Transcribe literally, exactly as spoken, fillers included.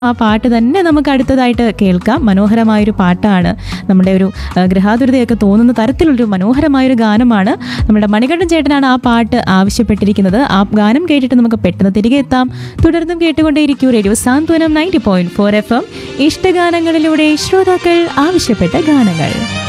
ആ പാട്ട് തന്നെ നമുക്ക് അടുത്തതായിട്ട് കേൾക്കാം. മനോഹരമായൊരു പാട്ടാണ്. നമ്മുടെ ഒരു ആ, ഗൃഹാതുരതയൊക്കെ തോന്നുന്ന തരത്തിലുള്ളൊരു മനോഹരമായൊരു ഗാനമാണ്. നമ്മുടെ മണികണ്ഠൻ ചേട്ടനാണ് ആ പാട്ട് ആവശ്യപ്പെട്ടിരിക്കുന്നത്. ആ ഗാനം കേട്ടിട്ട് നമുക്ക് പെട്ടെന്ന് തിരികെ എത്താം. തുടർന്നും കേട്ടുകൊണ്ടേയിരിക്കൂ റേഡിയോ സാന്ത്വനം ninety point four F M. ഇഷ്ടഗാനങ്ങളിലൂടെ ശ്രോതാക്കൾ ആവശ്യപ്പെട്ട ഗാനങ്ങൾ.